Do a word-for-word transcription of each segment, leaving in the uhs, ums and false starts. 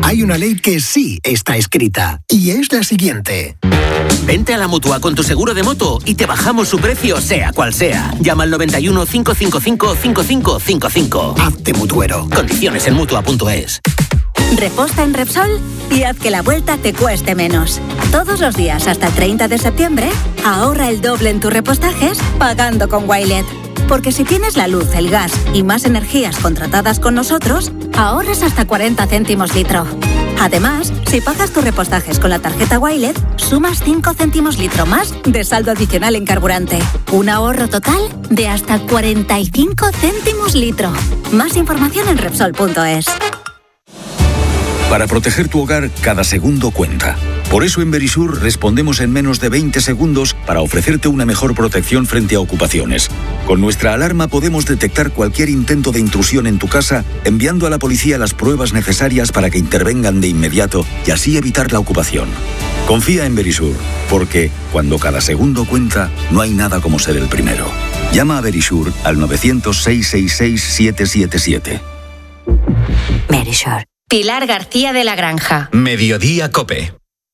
Hay una ley que sí está escrita y es la siguiente. Vente a la Mutua con tu seguro de moto y te bajamos su precio sea cual sea. Llama al noventa y uno, cinco cinco cinco, cinco cinco cinco cinco. Hazte mutuero. Condiciones en mutua punto es. Reposta en Repsol y haz que la vuelta te cueste menos. Todos los días hasta el treinta de septiembre, ahorra el doble en tus repostajes pagando con Wilet. Porque si tienes la luz, el gas y más energías contratadas con nosotros, ahorras hasta cuarenta céntimos litro. Además, si pagas tus repostajes con la tarjeta Wilet, sumas cinco céntimos litro más de saldo adicional en carburante. Un ahorro total de hasta cuarenta y cinco céntimos litro. Más información en Repsol punto es. Para proteger tu hogar, cada segundo cuenta. Por eso en Verisur respondemos en menos de veinte segundos para ofrecerte una mejor protección frente a ocupaciones. Con nuestra alarma podemos detectar cualquier intento de intrusión en tu casa, enviando a la policía las pruebas necesarias para que intervengan de inmediato y así evitar la ocupación. Confía en Verisur, porque cuando cada segundo cuenta, no hay nada como ser el primero. Llama a Verisur al nueve cero cero, seis seis seis, siete siete siete. Verisur. Pilar García de la Granja. Mediodía COPE.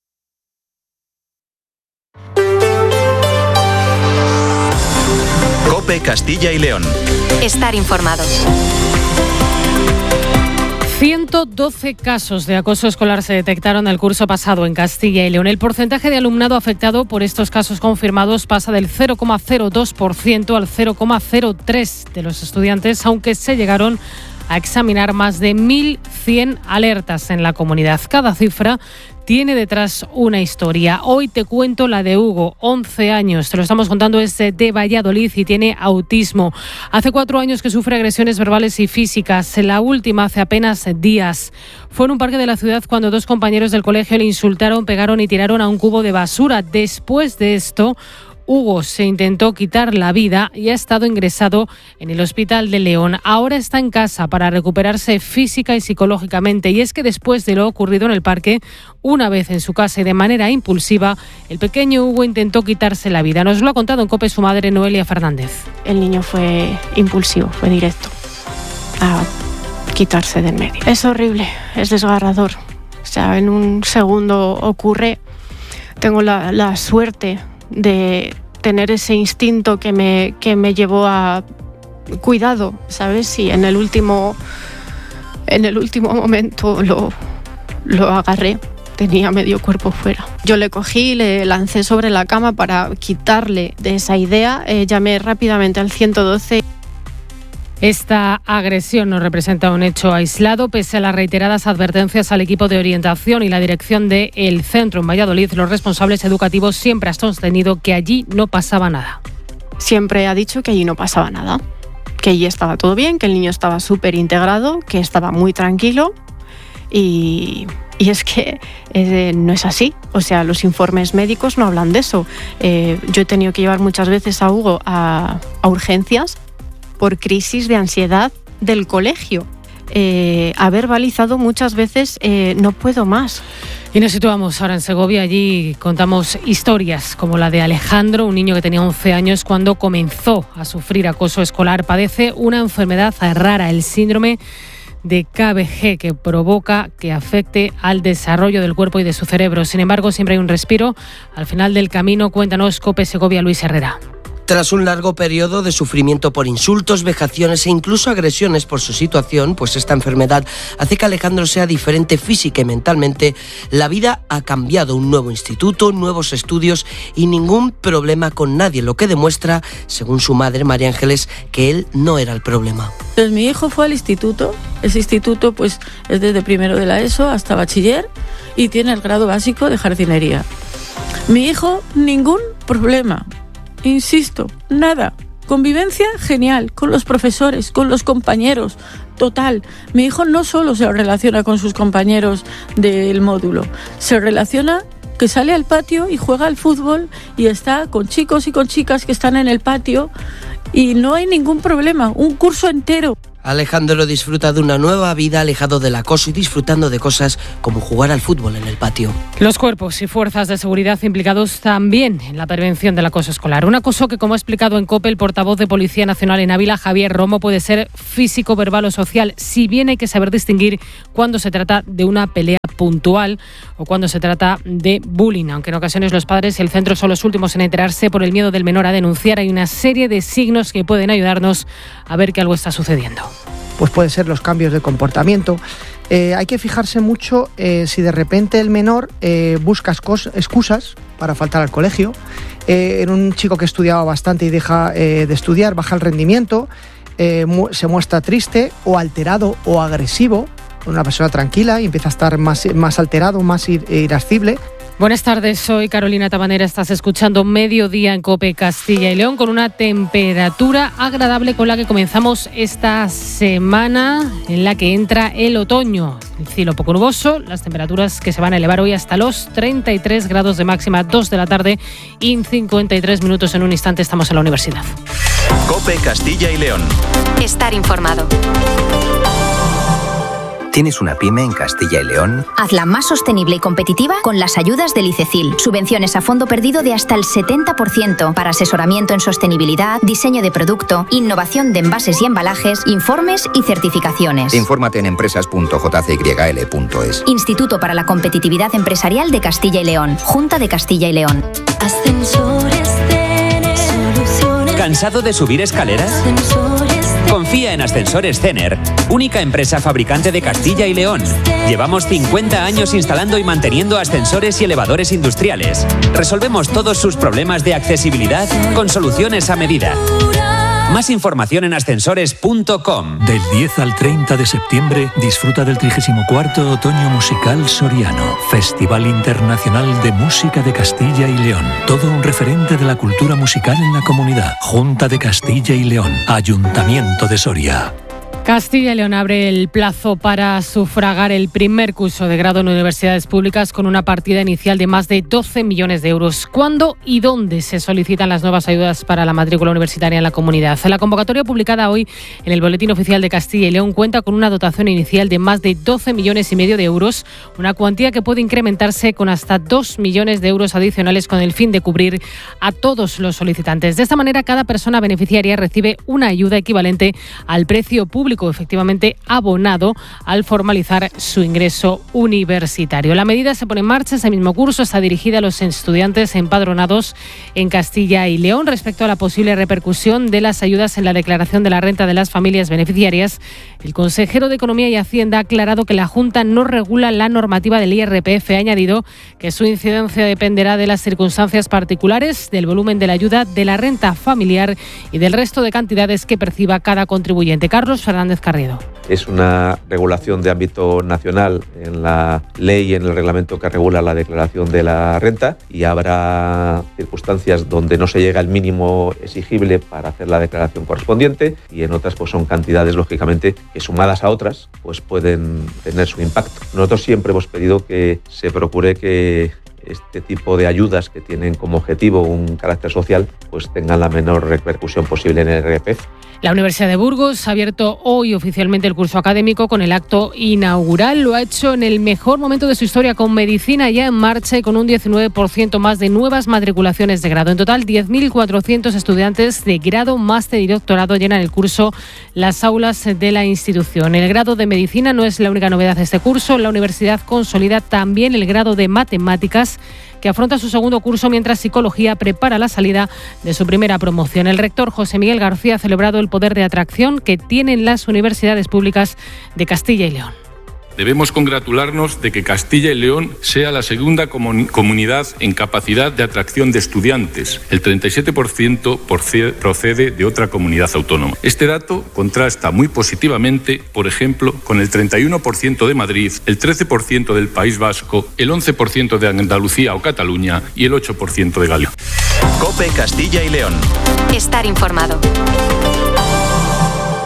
COPE Castilla y León. Estar informados. ciento doce casos de acoso escolar se detectaron el curso pasado en Castilla y León. El porcentaje de alumnado afectado por estos casos confirmados pasa del cero coma cero dos por ciento al cero coma cero tres por ciento de los estudiantes, aunque se llegaron a examinar más de mil cien alertas en la comunidad. Cada cifra tiene detrás una historia. Hoy te cuento la de Hugo, once años. Te lo estamos contando, es de Valladolid y tiene autismo. Hace cuatro años que sufre agresiones verbales y físicas. La última hace apenas días. Fue en un parque de la ciudad cuando dos compañeros del colegio le insultaron, pegaron y tiraron a un cubo de basura. Después de esto, Hugo se intentó quitar la vida y ha estado ingresado en el Hospital de León. Ahora está en casa para recuperarse física y psicológicamente. Y es que después de lo ocurrido en el parque, una vez en su casa y de manera impulsiva, el pequeño Hugo intentó quitarse la vida. Nos lo ha contado en COPE su madre, Noelia Fernández. El niño fue impulsivo, fue directo a quitarse del medio. Es horrible, es desgarrador. O sea, en un segundo ocurre. Tengo la, la suerte de tener ese instinto que me, que me llevó a cuidado, ¿sabes? Y en el último, en el último momento lo, lo agarré, tenía medio cuerpo fuera. Yo le cogí, le lancé sobre la cama para quitarle de esa idea, eh, llamé rápidamente al ciento doce. Esta agresión no representa un hecho aislado. Pese a las reiteradas advertencias al equipo de orientación y la dirección del centro en Valladolid, los responsables educativos siempre han sostenido que allí no pasaba nada. Siempre ha dicho que allí no pasaba nada, que allí estaba todo bien, que el niño estaba súper integrado, que estaba muy tranquilo y, y es que eh, no es así. O sea, los informes médicos no hablan de eso. Eh, yo he tenido que llevar muchas veces a Hugo a, a urgencias por crisis de ansiedad del colegio. Eh, ha verbalizado muchas veces, eh, no puedo más. Y nos situamos ahora en Segovia. Allí contamos historias como la de Alejandro, un niño que tenía once años cuando comenzó a sufrir acoso escolar. Padece una enfermedad rara, el síndrome de K B G, que provoca que afecte al desarrollo del cuerpo y de su cerebro. Sin embargo, siempre hay un respiro al final del camino. Cuéntanos, COPE Segovia, Luis Herrera. Tras un largo periodo de sufrimiento por insultos, vejaciones e incluso agresiones por su situación, pues esta enfermedad hace que Alejandro sea diferente física y mentalmente, la vida ha cambiado. Un nuevo instituto, nuevos estudios y ningún problema con nadie, lo que demuestra, según su madre, María Ángeles, que él no era el problema. Pues mi hijo fue al instituto, ese instituto pues es desde primero de la ESO hasta bachiller y tiene el grado básico de jardinería. Mi hijo, ningún problema. Insisto, nada. Convivencia genial, con los profesores, con los compañeros. Total, mi hijo no solo se relaciona con sus compañeros del módulo, se relaciona que sale al patio y juega al fútbol y está con chicos y con chicas que están en el patio y no hay ningún problema, un curso entero. Alejandro disfruta de una nueva vida alejado del acoso y disfrutando de cosas como jugar al fútbol en el patio. Los cuerpos y fuerzas de seguridad implicados también en la prevención del acoso escolar. Un acoso que, como ha explicado en COPE el portavoz de Policía Nacional en Ávila, Javier Romo, puede ser físico, verbal o social, si bien hay que saber distinguir cuando se trata de una pelea puntual o cuando se trata de bullying, aunque en ocasiones los padres y el centro son los últimos en enterarse por el miedo del menor a denunciar. Hay una serie de signos que pueden ayudarnos a ver que algo está sucediendo. Pues pueden ser los cambios de comportamiento. Eh, hay que fijarse mucho eh, si de repente el menor eh, busca excusas para faltar al colegio. Eh, en un chico que estudiaba bastante y deja eh, de estudiar, baja el rendimiento, eh, mu- se muestra triste o alterado o agresivo, una persona tranquila y empieza a estar más, más alterado, más ir- irascible. Buenas tardes, soy Carolina Tabanera, estás escuchando Mediodía en COPE Castilla y León con una temperatura agradable con la que comenzamos esta semana en la que entra el otoño. El cielo poco nuboso, las temperaturas que se van a elevar hoy hasta los treinta y tres grados de máxima, dos de la tarde y en cincuenta y tres minutos. En un instante estamos en la universidad. COPE Castilla y León. Estar informado. ¿Tienes una pyme en Castilla y León? Hazla más sostenible y competitiva con las ayudas del ICECIL. Subvenciones a fondo perdido de hasta el setenta por ciento para asesoramiento en sostenibilidad, diseño de producto, innovación de envases y embalajes, informes y certificaciones. Infórmate en empresas punto j c y l punto es. Instituto para la Competitividad Empresarial de Castilla y León. Junta de Castilla y León. Ascensores Cener. Soluciones. ¿Cansado de subir escaleras? Ascensores. Confía en Ascensores Cener, única empresa fabricante de Castilla y León. Llevamos cincuenta años instalando y manteniendo ascensores y elevadores industriales. Resolvemos todos sus problemas de accesibilidad con soluciones a medida. Más información en ascensores punto com. Del diez al treinta de septiembre disfruta del trigésimo cuarto Otoño Musical Soriano, Festival Internacional de Música de Castilla y León. Todo un referente de la cultura musical en la comunidad. Junta de Castilla y León, Ayuntamiento de Soria. Castilla y León abre el plazo para sufragar el primer curso de grado en universidades públicas con una partida inicial de más de doce millones de euros. ¿Cuándo y dónde se solicitan las nuevas ayudas para la matrícula universitaria en la comunidad? La convocatoria publicada hoy en el Boletín Oficial de Castilla y León cuenta con una dotación inicial de más de doce millones y medio de euros, una cuantía que puede incrementarse con hasta dos millones de euros adicionales con el fin de cubrir a todos los solicitantes. De esta manera, cada persona beneficiaria recibe una ayuda equivalente al precio público efectivamente abonado al formalizar su ingreso universitario. La medida se pone en marcha ese mismo curso, está dirigida a los estudiantes empadronados en Castilla y León. Respecto a la posible repercusión de las ayudas en la declaración de la renta de las familias beneficiarias, el consejero de Economía y Hacienda ha aclarado que la Junta no regula la normativa del I R P F. Ha añadido que su incidencia dependerá de las circunstancias particulares, del volumen de la ayuda, de la renta familiar y del resto de cantidades que perciba cada contribuyente. Carlos Fernández Carriedo. Es una regulación de ámbito nacional en la ley y en el reglamento que regula la declaración de la renta, y habrá circunstancias donde no se llega al mínimo exigible para hacer la declaración correspondiente, y en otras pues son cantidades lógicamente que sumadas a otras pues pueden tener su impacto. Nosotros siempre hemos pedido que se procure que este tipo de ayudas que tienen como objetivo un carácter social pues tengan la menor repercusión posible en el I R P F. La Universidad de Burgos ha abierto hoy oficialmente el curso académico con el acto inaugural. Lo ha hecho en el mejor momento de su historia, con medicina ya en marcha y con un diecinueve por ciento más de nuevas matriculaciones de grado. En total, diez mil cuatrocientos estudiantes de grado, máster y doctorado llenan el curso las aulas de la institución. El grado de medicina no es la única novedad de este curso. La universidad consolida también el grado de matemáticas, que afronta su segundo curso, mientras Psicología prepara la salida de su primera promoción. El rector José Miguel García ha celebrado el poder de atracción que tienen las universidades públicas de Castilla y León. Debemos congratularnos de que Castilla y León sea la segunda comun- comunidad en capacidad de atracción de estudiantes. El treinta y siete por ciento procede de otra comunidad autónoma. Este dato contrasta muy positivamente, por ejemplo, con el treinta y uno por ciento de Madrid, el trece por ciento del País Vasco, el once por ciento de Andalucía o Cataluña y el ocho por ciento de Galicia. COPE Castilla y León. Estar informado.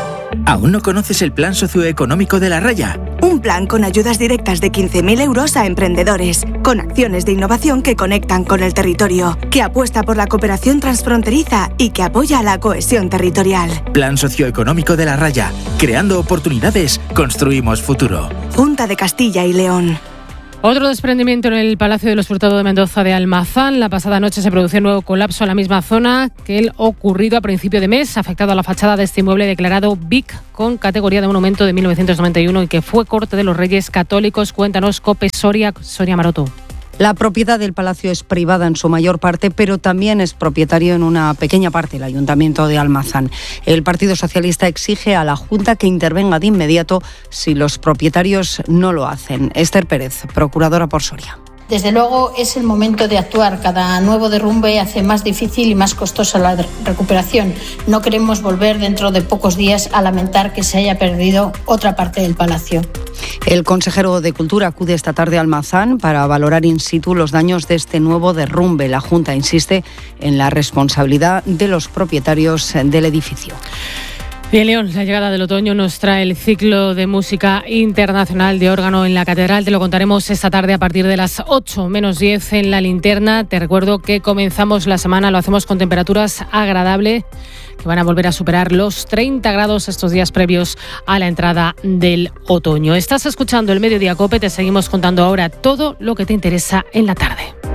¿Aún no conoces el plan socioeconómico de La Raya? Un plan con ayudas directas de quince mil euros a emprendedores, con acciones de innovación que conectan con el territorio, que apuesta por la cooperación transfronteriza y que apoya la cohesión territorial. Plan socioeconómico de La Raya. Creando oportunidades, construimos futuro. Junta de Castilla y León. Otro desprendimiento en el Palacio de los Hurtado de Mendoza de Almazán. La pasada noche se produjo un nuevo colapso en la misma zona que el ocurrido a principio de mes, afectado a la fachada de este inmueble declarado B I C con categoría de monumento de mil novecientos noventa y uno y que fue corte de los Reyes Católicos. Cuéntanos, Cope, Soria, Soria Maroto. La propiedad del palacio es privada en su mayor parte, pero también es propietario en una pequeña parte el Ayuntamiento de Almazán. El Partido Socialista exige a la Junta que intervenga de inmediato si los propietarios no lo hacen. Esther Pérez, procuradora por Soria. Desde luego es el momento de actuar. Cada nuevo derrumbe hace más difícil y más costosa la recuperación. No queremos volver dentro de pocos días a lamentar que se haya perdido otra parte del palacio. El consejero de Cultura acude esta tarde a Almazán para valorar in situ los daños de este nuevo derrumbe. La Junta insiste en la responsabilidad de los propietarios del edificio. Y en León, la llegada del otoño nos trae el ciclo de música internacional de órgano en la Catedral. Te lo contaremos esta tarde a partir de las ocho menos diez en La Linterna. Te recuerdo que comenzamos la semana, lo hacemos con temperaturas agradables, que van a volver a superar los treinta grados estos días previos a la entrada del otoño. Estás escuchando el Mediodía Cope, te seguimos contando ahora todo lo que te interesa en la tarde.